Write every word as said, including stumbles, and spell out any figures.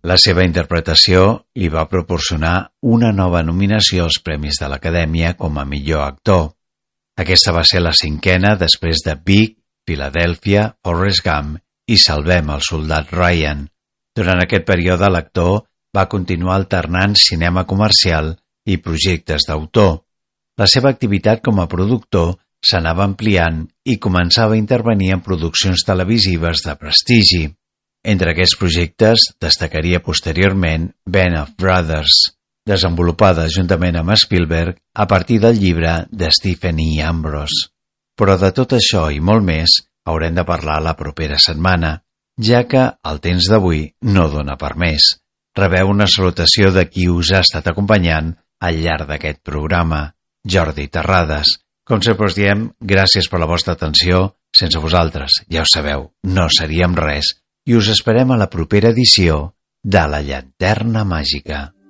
La seva interpretació li va proporcionar una nova nominació als Premis de l'Acadèmia com a millor actor. Aquesta va ser la cinquena després de Big, Philadelphia, Forrest Gump i Salvem el soldat Ryan. Durant aquest període l'actor va continuar alternant cinema comercial i projectes d'autor. La seva activitat com a productor s'anava ampliant i començava a intervenir en produccions televisives de prestigi. Entre aquests projectes destacaria posteriorment Band of Brothers, desenvolupada juntament amb Spielberg a partir del llibre de Stephen E. Ambrose. Però de tot això i molt més haurem de parlar la propera setmana, ja que el temps d'avui no dona per més. Rebeu una salutació de qui us ha estat acompanyant al llarg d'aquest programa, Jordi Terrades. Com sempre us diem, gràcies per la vostra atenció. Sense vosaltres, ja ho sabeu, no seríem res i us esperem a la propera edició de La Llanterna Màgica.